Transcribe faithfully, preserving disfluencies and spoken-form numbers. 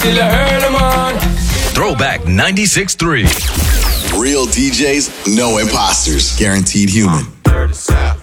till the early morning. Throwback ninety-six point three. Real D Js, no imposters. Guaranteed human. Dirty South.